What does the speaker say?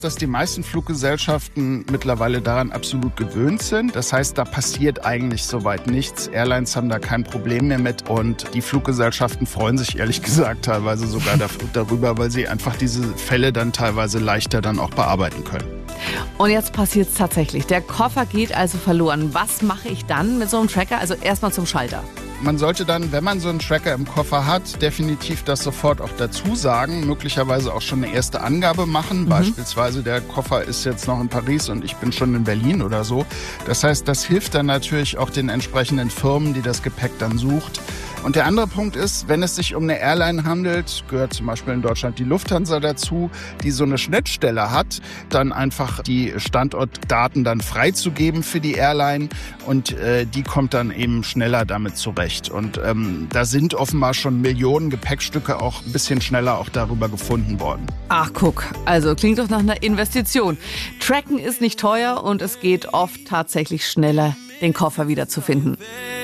dass die meisten Fluggesellschaften mittlerweile daran absolut gewöhnt sind. Das heißt, da passiert eigentlich soweit nichts. Airlines haben da kein Problem mehr mit und die Fluggesellschaften freuen sich ehrlich gesagt teilweise sogar darüber, weil sie einfach diese Fälle dann teilweise leichter dann auch bearbeiten können. Und jetzt passiert es tatsächlich. Der Koffer geht also verloren. Was mache ich dann mit so einem Tracker? Also erstmal zum Schalter. Man sollte dann, wenn man so einen Tracker im Koffer hat, definitiv das sofort auch dazu sagen, möglicherweise auch schon eine erste Angabe machen. Beispielsweise der Koffer ist jetzt noch in Paris und ich bin schon in Berlin oder so. Das heißt, das hilft dann natürlich auch den entsprechenden Firmen, die das Gepäck dann sucht. Und der andere Punkt ist, wenn es sich um eine Airline handelt, gehört zum Beispiel in Deutschland die Lufthansa dazu, die so eine Schnittstelle hat, dann einfach die Standortdaten dann freizugeben für die Airline und die kommt dann eben schneller damit zurecht. Und da sind offenbar schon Millionen Gepäckstücke auch ein bisschen schneller auch darüber gefunden worden. Ach, guck, also klingt doch nach einer Investition. Tracken ist nicht teuer und es geht oft tatsächlich schneller, den Koffer wiederzufinden.